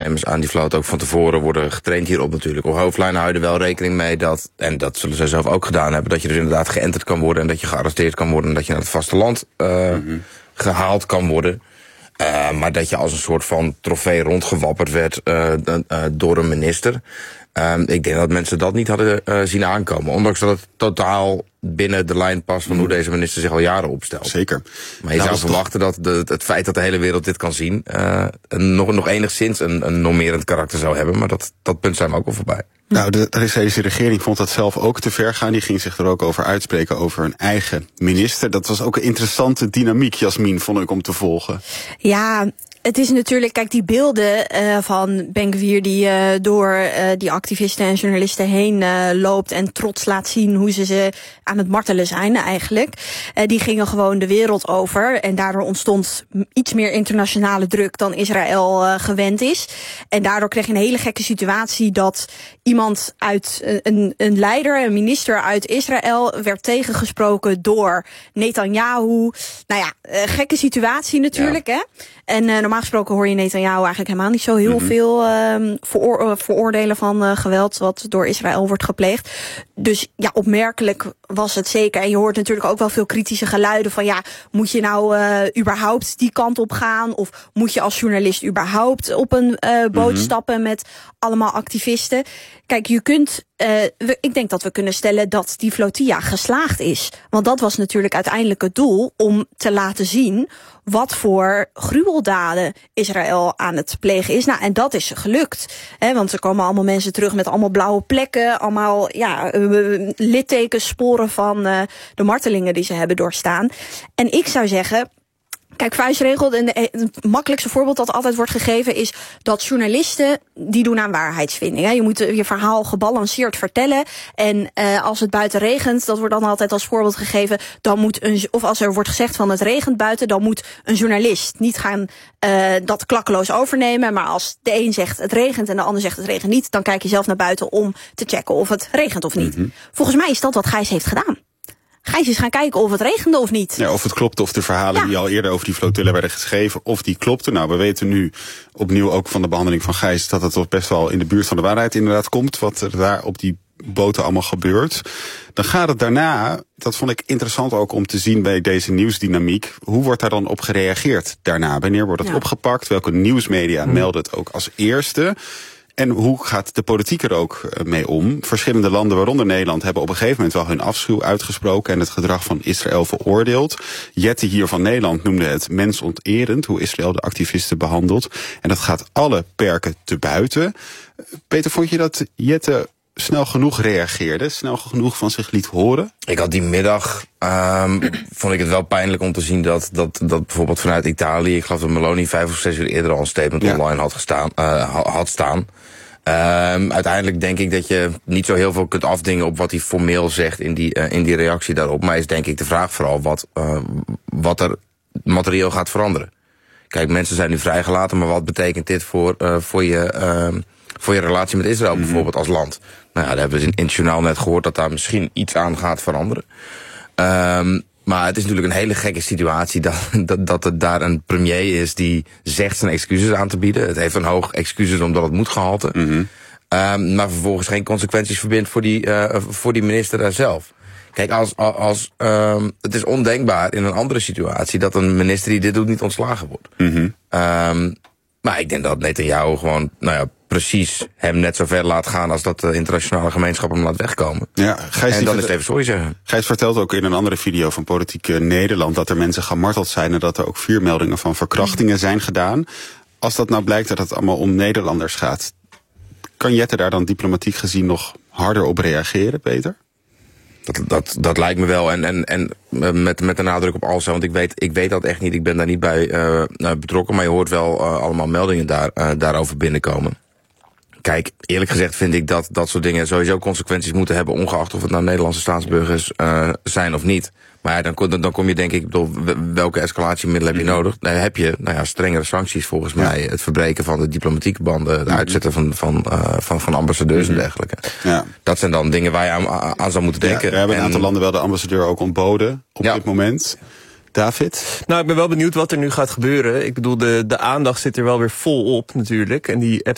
deelnemers aan die vloot ook van tevoren worden getraind hierop natuurlijk. Op hoofdlijnen hou je er wel rekening mee dat, en dat zullen zij zelf ook gedaan hebben, dat je dus inderdaad geënterd kan worden en dat je gearresteerd kan worden en dat je naar het vasteland gehaald kan worden. Maar dat je als een soort van trofee rondgewapperd werd door een minister. Ik denk dat mensen dat niet hadden zien aankomen. Ondanks dat het totaal binnen de lijn past van hoe deze minister zich al jaren opstelt. Zeker. Maar je zou verwachten dat het feit dat de hele wereld dit kan zien nog enigszins een normerend karakter zou hebben. Maar dat punt zijn we ook al voorbij. Nou, de Israëlische regering vond dat zelf ook te ver gaan. Die ging zich er ook over uitspreken over een eigen minister. Dat was ook een interessante dynamiek, Jasmin, vond ik, om te volgen. Ja, het is natuurlijk, kijk, die beelden van Ben-Gvir die door die activisten en journalisten heen loopt en trots laat zien hoe ze aan het martelen zijn eigenlijk. Die gingen gewoon de wereld over en daardoor ontstond iets meer internationale druk dan Israël gewend is. En daardoor kreeg je een hele gekke situatie dat iemand uit een leider, een minister uit Israël werd tegengesproken door Netanyahu. Nou ja, gekke situatie natuurlijk, hè. En normaal gesproken hoor je Netanyahu eigenlijk helemaal niet zo heel veel veroordelen van geweld wat door Israël wordt gepleegd. Dus ja, opmerkelijk was het zeker. En je hoort natuurlijk ook wel veel kritische geluiden van ja, moet je nou überhaupt die kant op gaan? Of moet je als journalist überhaupt op een boot stappen met allemaal activisten? Kijk, je kunt, ik denk dat we kunnen stellen dat die flotilla geslaagd is. Want dat was natuurlijk uiteindelijk het doel om te laten zien wat voor gruweldaden Israël aan het plegen is. Nou, en dat is gelukt. Want er komen allemaal mensen terug met allemaal blauwe plekken, allemaal littekens, sporen van de martelingen die ze hebben doorstaan. En ik zou zeggen, kijk, vuistregel, het makkelijkste voorbeeld dat altijd wordt gegeven is dat journalisten, die doen aan waarheidsvinding. Hè. Je moet je verhaal gebalanceerd vertellen. En als het buiten regent, dat wordt dan altijd als voorbeeld gegeven, dan moet of als er wordt gezegd van het regent buiten, dan moet een journalist niet gaan dat klakkeloos overnemen. Maar als de een zegt het regent en de ander zegt het regent niet, dan kijk je zelf naar buiten om te checken of het regent of niet. Volgens mij is dat wat Gijs heeft gedaan. Gijs is gaan kijken of het regende of niet. Ja, of het klopte, of de verhalen die al eerder over die flotilla werden geschreven, of die klopten. Nou, we weten nu opnieuw ook van de behandeling van Gijs dat het toch best wel in de buurt van de waarheid inderdaad komt, wat er daar op die boten allemaal gebeurt. Dan gaat het daarna, dat vond ik interessant ook om te zien bij deze nieuwsdynamiek, hoe wordt daar dan op gereageerd daarna? Wanneer wordt het opgepakt? Welke nieuwsmedia melden het ook als eerste? En hoe gaat de politiek er ook mee om? Verschillende landen, waaronder Nederland, hebben op een gegeven moment wel hun afschuw uitgesproken en het gedrag van Israël veroordeeld. Jette hier van Nederland noemde het mensonterend, hoe Israël de activisten behandelt. En dat gaat alle perken te buiten. Peter, vond je dat Jette snel genoeg reageerde, snel genoeg van zich liet horen? Ik had die middag, vond ik het wel pijnlijk om te zien dat bijvoorbeeld vanuit Italië, ik geloof dat Meloni 5 of 6 uur eerder al een statement online had staan. Uiteindelijk denk ik dat je niet zo heel veel kunt afdingen op wat hij formeel zegt in die reactie daarop. Maar is denk ik de vraag vooral wat er materieel gaat veranderen. Kijk, mensen zijn nu vrijgelaten, maar wat betekent dit voor je relatie met Israël bijvoorbeeld als land? Nou ja, daar hebben we in het journaal net gehoord dat daar misschien iets aan gaat veranderen. Maar het is natuurlijk een hele gekke situatie dat er daar een premier is die zegt zijn excuses aan te bieden. Het heeft een hoog excuses omdat het moet gehalte. Maar vervolgens geen consequenties verbindt voor die minister daar zelf. Kijk, het is ondenkbaar in een andere situatie dat een minister die dit doet niet ontslagen wordt. Maar ik denk dat Netanyahu gewoon, precies hem net zo ver laat gaan als dat de internationale gemeenschap hem laat wegkomen. Ja, Gijs, en dan is het even sorry zeggen. Gijs vertelt ook in een andere video van Politiek Nederland dat er mensen gemarteld zijn en dat er ook 4 meldingen van verkrachtingen zijn gedaan. Als dat nou blijkt dat het allemaal om Nederlanders gaat, kan Jette daar dan diplomatiek gezien nog harder op reageren, Peter? Dat lijkt me wel. En met de nadruk op also, want ik weet dat echt niet. Ik ben daar niet bij betrokken, maar je hoort wel allemaal meldingen daarover binnenkomen. Kijk, eerlijk gezegd vind ik dat soort dingen sowieso consequenties moeten hebben, ongeacht of het nou Nederlandse staatsburgers zijn of niet. Maar ja, dan kom je denk ik, welke escalatiemiddelen heb je nodig? Dan heb je strengere sancties volgens mij. Het verbreken van de diplomatieke banden, het uitzetten van ambassadeurs en dergelijke. Ja. Dat zijn dan dingen waar je aan zou moeten denken. Ja, we hebben een aantal landen wel de ambassadeur ook ontboden op dit moment. David? Nou, ik ben wel benieuwd wat er nu gaat gebeuren. Ik bedoel, de aandacht zit er wel weer vol op natuurlijk. En die